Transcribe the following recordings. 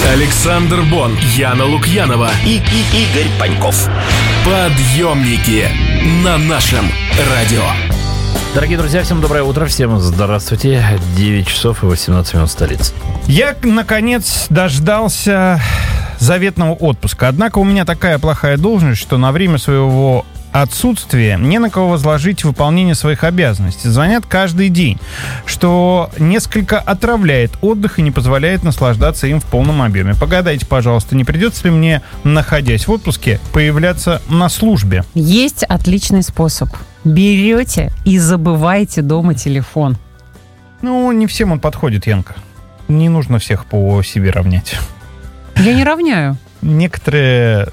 Александр Бон, Яна Лукьянова и Игорь Паньков. Подъемники на нашем радио. Дорогие друзья, всем доброе утро, всем здравствуйте. 9 часов и 18 минут столицы. Я, наконец, дождался заветного отпуска. Однако у меня такая плохая должность, что на время своего отсутствия не на кого возложить выполнение своих обязанностей. Звонят каждый день, что несколько отравляет отдых и не позволяет наслаждаться им в полном объеме. Погадайте, пожалуйста, не придется ли мне, находясь в отпуске, появляться на службе? Есть отличный способ. Берете и забываете дома телефон. Ну, не всем он подходит, Янка. Не нужно всех по себе равнять. Я не равняю. Некоторые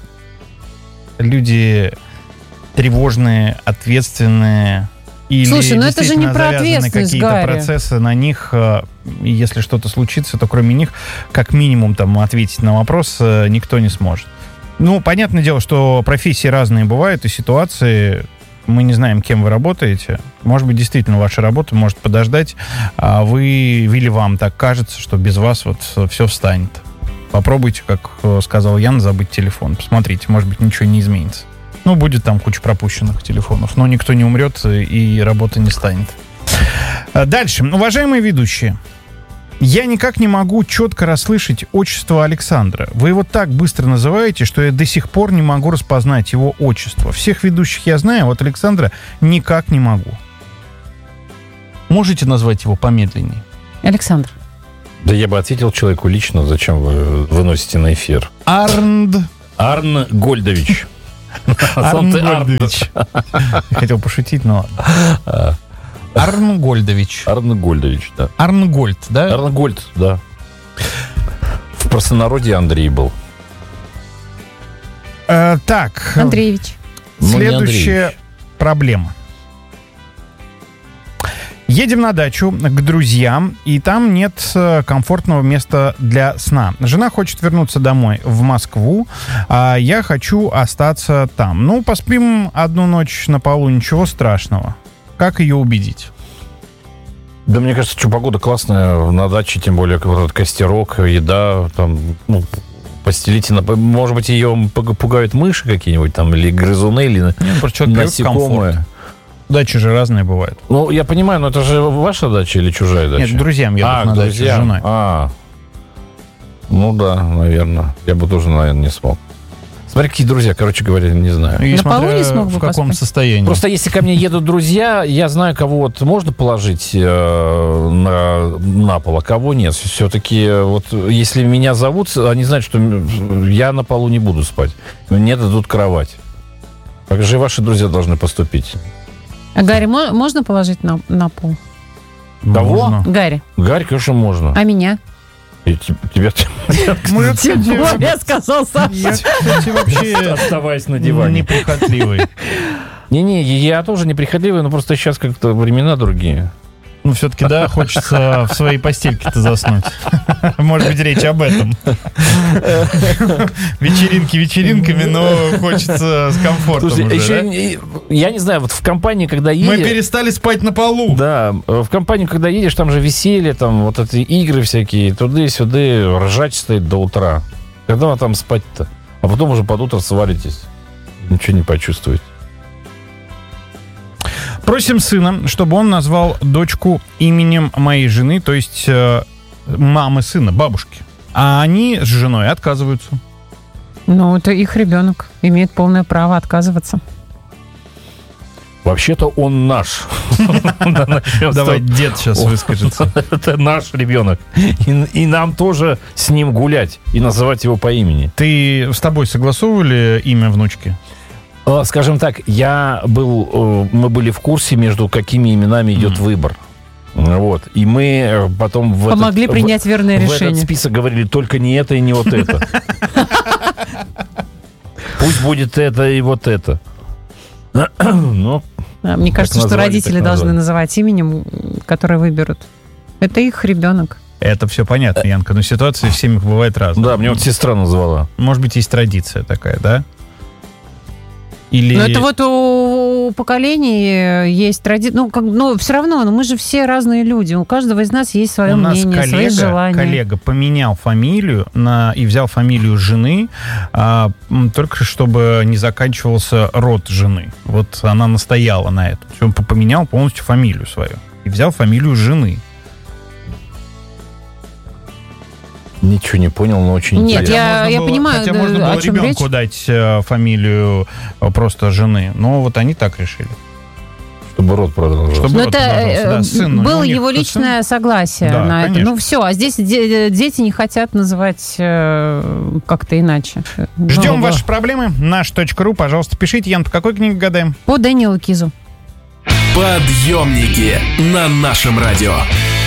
люди тревожные, ответственные, или слушай, ну это же не про ответственность, какие-то Гарри. процессы на них, если что-то случится, то кроме них, как минимум, там, ответить на вопрос никто не сможет. Ну, понятное дело, что профессии разные бывают, и ситуации, мы не знаем, кем вы работаете. Может быть, действительно, ваша работа может подождать, а вы, или вам так кажется, что без вас вот все встанет. Попробуйте, как сказал Ян, забыть телефон. Посмотрите, может быть, ничего не изменится. Ну, будет там куча пропущенных телефонов, но никто не умрет и работа не станет. Дальше. Уважаемые ведущие, я никак не могу четко расслышать отчество Александра. Вы его так быстро называете, что я до сих пор не могу распознать его отчество. Всех ведущих я знаю, а вот Александра никак не могу. Можете назвать его помедленнее? Александр. Да я бы ответил человеку лично, зачем вы выносите на эфир. Арн Гольдович. Гольдович. Хотел пошутить, но ладно. Гольдович, да. Арнгольд, да? Арнгольд, да. В простонародье Андрей был. Так. Андреевич. Следующая проблема. Едем на дачу к друзьям, и там нет комфортного места для сна. Жена хочет вернуться домой в Москву, а я хочу остаться там. Ну, поспим одну ночь на полу, ничего страшного. Как ее убедить? Да, мне кажется, что погода классная на даче, тем более вот этот костерок, еда, там, ну, постелите, может быть, ее пугают мыши какие-нибудь там, или грызуны, или насекомые. Дачи же разные бывают. Ну, я понимаю, но это же ваша дача или чужая дача? Нет, друзьям едут на дачу с женой. Ну да, наверное. Я бы тоже, наверное, не смог. Смотри, какие друзья, короче говоря, не знаю. И на полу не смог бы в каком поспать? состоянии. Просто если ко мне едут друзья, я знаю, кого вот можно положить на пол, а кого нет. Все-таки вот если меня зовут, они знают, что я на полу не буду спать. Мне дадут кровать. Так же и ваши друзья должны поступить. А Гарри можно положить на пол? Кого? Гарри. Гарри, конечно, можно. А меня? И тебя... Тем более, сказал Саша. Я, кстати, вообще оставаясь на диване. Неприхотливый. Не-не, я тоже неприхотливый, но просто сейчас как-то времена другие. Ну, все-таки, да, хочется в своей постельке-то заснуть. Может быть, речь об этом. Вечеринки вечеринками, но хочется с комфортом. Слушай, уже, еще, я не знаю, вот в компании, когда едешь... Мы перестали спать на полу. Да, в компанию, когда едешь, там же веселье, там вот эти игры всякие, туда-сюда, ржач стоит до утра. Когда вам там спать-то? А потом уже под утро свалитесь. Ничего не почувствуете. Просим сына, чтобы он назвал дочку именем моей жены, то есть мамы сына, бабушки. А они с женой отказываются. Ну, это их ребенок. Имеет полное право отказываться. Вообще-то он наш. Давай дед сейчас выскажется. Это наш ребенок. И нам тоже с ним гулять и называть его по имени. С тобой согласовывали имя внучки? Скажем так, мы были в курсе, между какими именами идет выбор. Вот. И мы потом помогли принять верное решение. В этот список говорили только не это и не вот это. Пусть будет это и вот это. Но, мне кажется, что родители должны называть именем, которое выберут. Это их ребенок. Это все понятно, Янка, но ситуации в семьях бывает разные. Да, мне вот сестра назвала. Может быть, есть традиция такая, да? Или... Но это вот у поколений есть традиция. Но все равно, мы же все разные люди. У каждого из нас есть свое мнение, свои желания. Коллега поменял фамилию и взял фамилию жены, только чтобы не заканчивался род жены. Вот она настояла на этом. Он поменял полностью фамилию свою и взял фамилию жены. Ничего не понял, но очень Нет, интересно. я понимаю, хотя можно было о чем ребенку речь. дать фамилию просто жены, но вот они так решили. Чтобы род продолжался. Но это было его личное согласие на это. Конечно. Все, а здесь дети не хотят называть как-то иначе. Ждем ваши проблемы. Наш.ру, пожалуйста, пишите. Ян, по какой книге гадаем? По Дэниелу Кизу. Подъемники на нашем радио.